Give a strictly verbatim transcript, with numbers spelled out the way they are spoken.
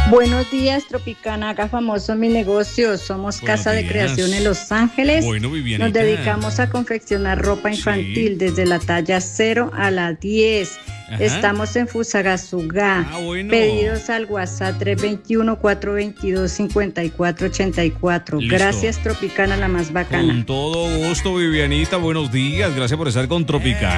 Buenos días, Tropicana. Haga famoso mi negocio. Somos Buenos Casa de días. Creación en Los Ángeles. Bueno, Vivianita. Nos dedicamos a confeccionar ropa infantil Sí. desde la talla cero a la diez. Ajá. Estamos en Fusagasugá. Ah, bueno. Pedidos al WhatsApp tres dos uno, cuatro dos dos, cinco cuatro ocho cuatro. Listo. Gracias, Tropicana, la más bacana. Con todo gusto, Vivianita. Buenos días. Gracias por estar con Tropical.